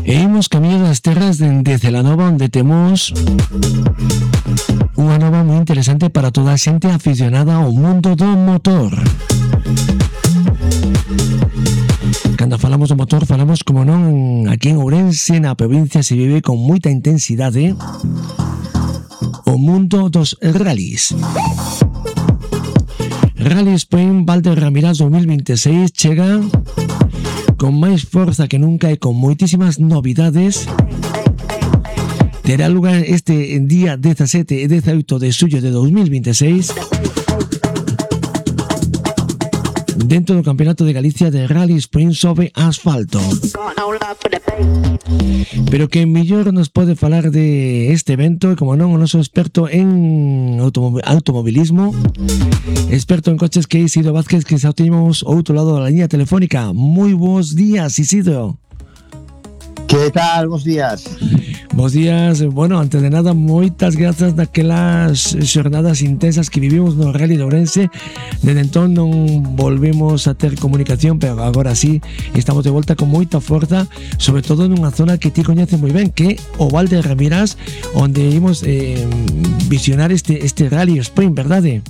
E imos camiño das terras de Celanova, onde temos unha nova moi interesante para toda a xente aficionada ao mundo do motor. Cando falamos do motor, falamos, como non, aquí en Ourense, na provincia, se vive con moita intensidade o mundo dos rallies. Rally Spain Valdeorras 2026 chega con máis forza que nunca e con moitísimas novidades. Terá lugar este día 17 e 18 de xullo de 2026 dentro do Campeonato de Galicia de Rally Sprint sobre asfalto. Pero que mellor nos pode falar de este evento, e como non, o noso experto en automobilismo, experto en coches, que é Isidro Vázquez, que xa temos ao outro lado da liña telefónica. Moi bons días, Isidro. Que tal? Bos días. Bos días. Bueno, antes de nada, moitas grazas daquelas xornadas intensas que vivimos no Rally de Ourense. Desde entón non volvemos a ter comunicación, pero agora sí estamos de volta con moita forza, sobre todo nunha zona que ti coñeces moi ben, que é o Valdeorras, onde imos visionar este Rally Sprint, verdade?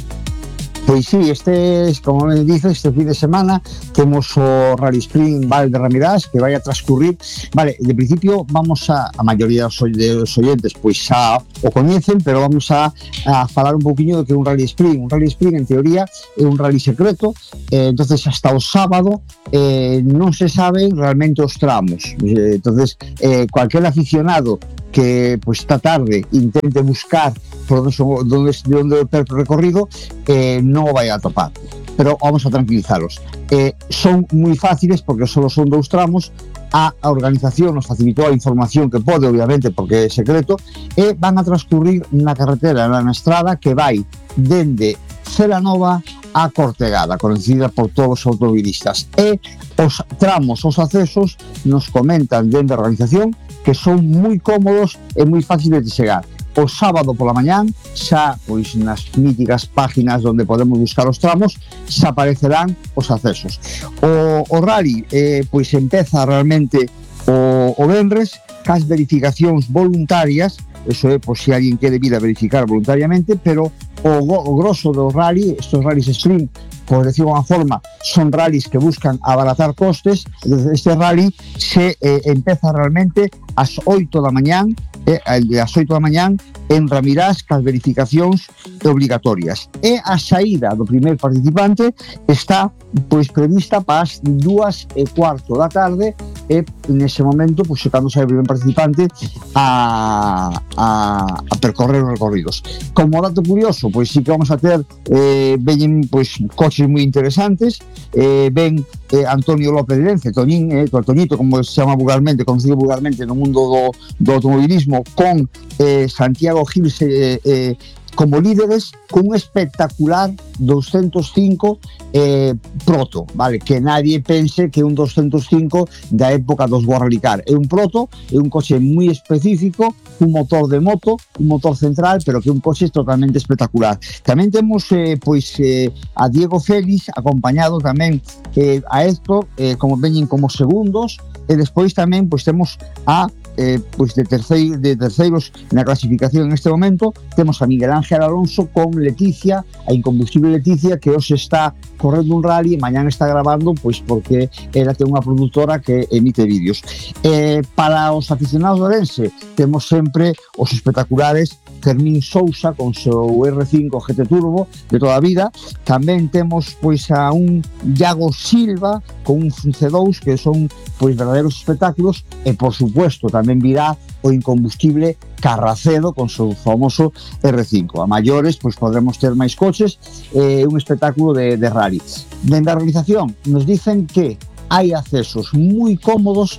Pois sí, como me dices, este fin de semana temos o Rally Sprint Valdeorras, que vai a transcurrir. Vale, de principio vamos a maioría dos oyentes pois xa o coñecen, pero vamos a falar un pouquiño do que é un Rally Sprint. Un Rally Sprint, en teoría, é un rally secreto, entonces hasta o sábado non se saben realmente os tramos. Entonces, cualquier aficionado que pues esta tarde intente buscar por donde el recorrido, non o vai a topar, pero vamos a tranquilizaros. Son moi fáciles porque solo son 2 tramos. A organización nos facilitou a información que pode, obviamente, porque é secreto, e van a transcurrir na carretera, na estrada que vai dende Celanova a Cortegada, conocida por todos os automobilistas. E os tramos, os accesos, nos comentan dende a organización que son moi cómodos e moi fáciles de chegar. O sábado pola mañán, xa pois nas míticas páginas onde podemos buscar os tramos, xa aparecerán os accesos. O rally pois empeza realmente o venres, cas verificacións voluntarias. Eso é, por si alguén quere vir a verificar voluntariamente, pero o grosso do rally, estos rallies sprint, por decir unha forma, son rallies que buscan abaratar costes. Este rally se empeza realmente ás 8 da mañán, ás 8 da mañán en Ramirás, cas verificacións obligatorias. E a saída do primer participante está pois prevista para as 2:15 da tarde, e nese momento, pois cando sai o primer participante a percorrer os recorridos. Como dato curioso, pois sí que vamos a ter veñen pois coches moi interesantes. Ven Antonio López de Lence, Toñito, como se chama vulgarmente, conocido vulgarmente no mundo do automobilismo, con Santiago Gil como líderes, con un espectacular 205 proto, vale, que nadie pense que un 205 da época dos World Rally Car. É un proto, é un coche moi específico, un motor de moto, un motor central, pero que é un coche totalmente espectacular. Tamén temos a Diego Félix acompañado tamén a Héctor, como veñen como segundos, e despois tamén pois temos a de terceiros na clasificación. En este momento temos a Miguel Ángel Alonso con Leticia, a incombustible Leticia, que hoxe está correndo un rally e mañán está grabando, pois porque ela ten unha produtora que emite vídeos. Para os aficionados de Ourense temos sempre os espectaculares Fermín Sousa con seu R5 GT Turbo de toda a vida. Tamén temos pois a un Iago Silva con un C2, que son pois verdadeiros espectáculos, e por supuesto tamén virá o incombustible Carracedo con seu famoso R5. A maiores pois podremos ter máis coches, un espectáculo de rally. Dende a organización nos dicen que hai accesos moi cómodos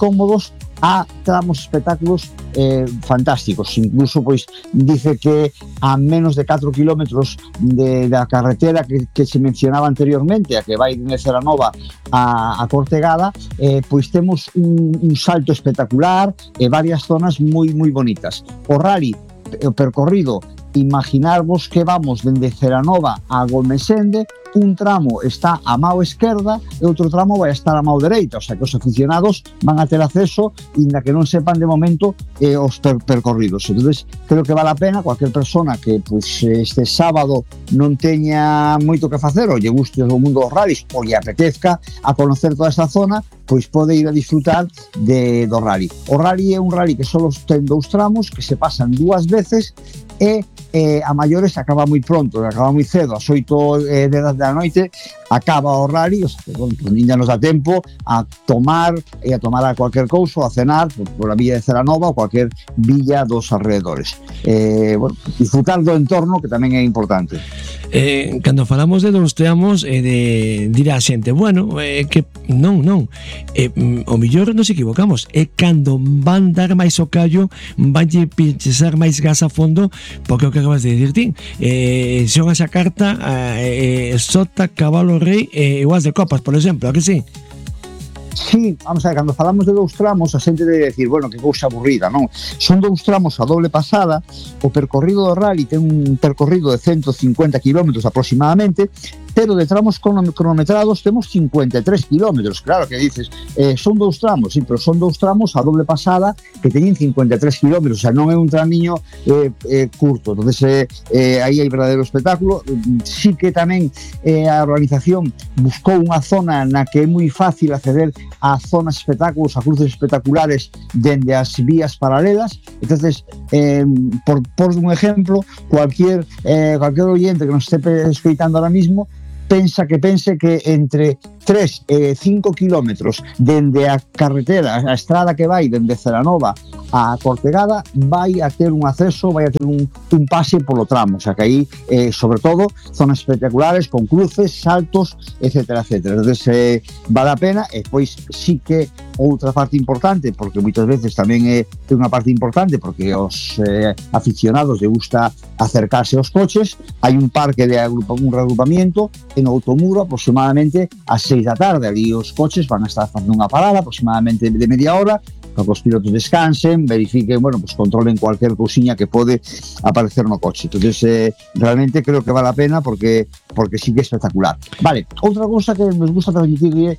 a tramos espectáculos fantásticos. Incluso pois dice que a menos de 4 kilómetros da carretera que se mencionaba anteriormente, a que vai de Celanova a Cortegada, pois temos un salto espectacular e varias zonas moi bonitas. O rally, o percorrido, imaginarvos que vamos dende Celanova a Golmesende, un tramo está a mao esquerda e outro tramo vai estar a mao dereita, o sea que os aficionados van a ter acceso inda que non sepan de momento os percorridos. Entonces creo que vale a pena cualquier persona que pues, este sábado non teña moito que facer ou lle guste o mundo dos rallies ou lle apetezca a conocer toda esta zona, pois pode ir a disfrutar do rally. O rally é un rally que só ten 2 tramos que se pasan 2 veces e a maiores acaba moi pronto, acaba moi cedo, ás 8 da noite acaba o rally, o sea, que, bueno, ainda nos dá tempo a tomar a cualquier cousa, a cenar por a villa de Celanova ou cualquier villa dos alrededores. Bueno, disfrutar do entorno, que tamén é importante. Cando falamos de 2 tramos, dirá a xente, bueno, que non, o mellor nos equivocamos, é cando van dar máis o callo, vanlle pinchar máis gas a fondo, porque o que acabas de dicir ti, xogas a carta sota, cabalo, rei e iguas de copas, por exemplo, a que sí? Sí, vamos a ver, cando falamos de 2 tramos a xente debe decir, bueno, que cousa aburrida, non? Son 2 tramos a doble pasada, o percorrido do rally ten un percorrido de 150 km aproximadamente, pero de tramos cronometrados temos 53 km. Claro que dices, son 2 tramos, sí, pero son 2 tramos a doble pasada que teñen 53 km, o sea, non é un tramiño curto. Entonces, aí hai verdadeiro espectáculo. Sí que tamén a organización buscou unha zona na que é moi fácil acceder a zonas espectáculos, a cruces espectaculares dende as vías paralelas. Entonces, por un ejemplo, cualquier oyente que nos esté escoitando ahora mismo pense que entre 3 e 5 kilómetros dende a carretera, a estrada que vai dende Celanova a Cortegada, vai a ter un acceso, vai a ter un pase polo tramo, o sea que aí, sobre todo, zonas espectaculares con cruces, saltos, etcétera. Entonces, vale a pena. E pois sí que outra parte importante, porque moitas veces tamén é unha parte importante, porque os aficionados lle gusta acercarse aos coches, hai un parque de un reagrupamiento en Outomuro aproximadamente ás 6 da tarde. Ali os coches van a estar facendo unha parada aproximadamente de media hora para que os pilotos descansen, verifiquen, bueno, pues controlen cualquier cousiña que pode aparecer no coche. Entonces, realmente creo que vale a pena porque sí que é espectacular. Vale, outra cousa que nos gusta transmitir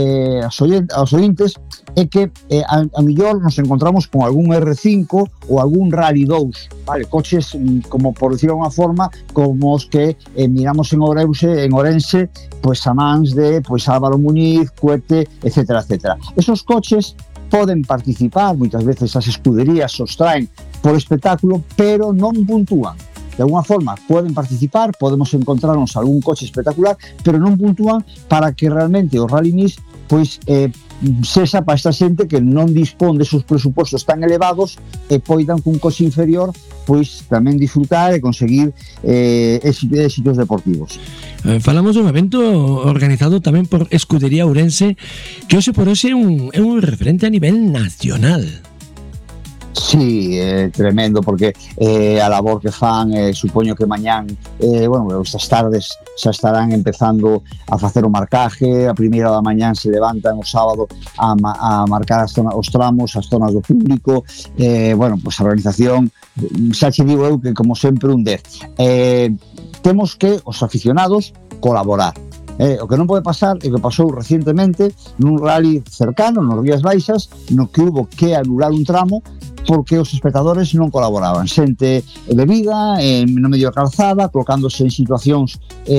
aos ointes é que a mellor nos encontramos con algún R5 ou algún Rally 2, vale, coches como, por decirlo de unha forma, como os que miramos en Ourense, pues a mans de pues Álvaro Muñiz, Cuete, etcétera. Esos coches poden participar, moitas veces as escuderías os traen por espectáculo, pero non puntúan. De alguna forma poden participar, podemos encontrarnos algún coche espectacular, pero non puntúan para que realmente o Rally Mix pois sexa para esta xente que non dispón de seus presupostos tan elevados e poidan cun coche inferior pois tamén disfrutar e conseguir éxitos deportivos. Falamos dun evento organizado tamén por Escudería Ourense, que hoxe por hoxe é un referente a nivel nacional. Sí, tremendo, porque a labor que fan, supoño que mañán, bueno, estas tardes xa estarán empezando a facer o marcaje. A primeira da mañán se levantan o sábado a marcar os tramos, as zonas do público. Bueno, pues a organización, xa che digo eu que como sempre un 10. Temos que os aficionados colaborar. O que non pode pasar é que pasou recientemente nun rally cercano, nos Rías Baixas, no que hubo que anular un tramo porque os espectadores non colaboraban. Xente bebida, no medio da calzada, colocándose en situacións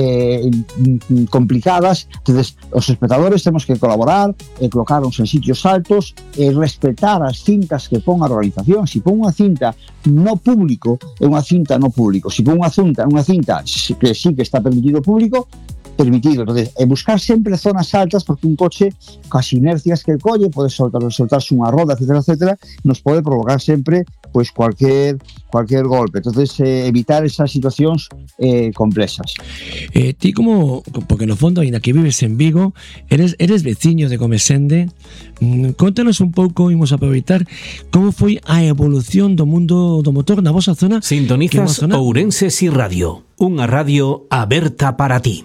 complicadas. Entonces, os espectadores temos que colaborar, colocarnos en sitios altos, respetar as cintas que pon a organización. Si pon unha cinta no público, é unha cinta no público. Si pon unha cinta que sí que está permitido público, permitido. Entonces, buscar sempre zonas altas, porque un coche coas inercias que colle pode soltarse unha roda, etcétera, nos pode provocar sempre pues cualquier golpe. Entonces, evitar esas situacións complexas. Ti como, porque no fondo, ainda que vives en Vigo, eres veciño de Comesende, contanos un pouco, imos aproveitar como foi a evolución do mundo do motor na vosa zona. Sintonizas Ourense Si Radio, unha radio aberta para ti.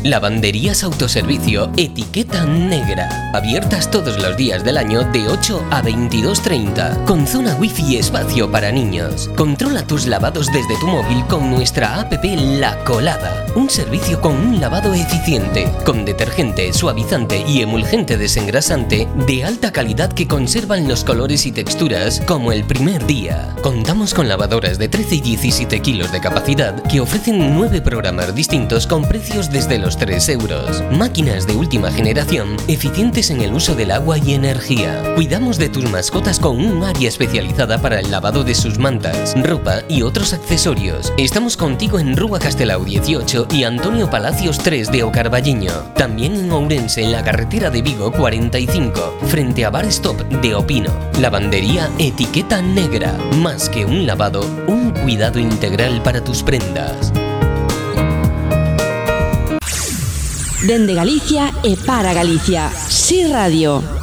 Lavanderías Autoservicio Etiqueta Negra. Abiertas todos los días del año de 8 a 22:30. Con zona wifi y espacio para niños. Controla tus lavados desde tu móvil con nuestra app La Colada. Un servicio con un lavado eficiente. Con detergente, suavizante y emulgente desengrasante de alta calidad que conservan los colores y texturas como el primer día. Contamos con lavadoras de 13 y 17 kilos de capacidad que ofrecen 9 programas distintos con precios desde los 3 euros. Máquinas de última generación, eficientes en el uso del agua y energía. Cuidamos de tus mascotas con un área especializada para el lavado de sus mantas, ropa y otros accesorios. Estamos contigo en Rúa Castelao 18 y Antonio Palacios 3 de Ocarballiño. También en Ourense, en la carretera de Vigo 45, frente a Bar Stop de Opino. Lavandería Etiqueta Negra. Más que un lavado, un cuidado integral para tus prendas. Dende Galicia e para Galicia. Si Radio.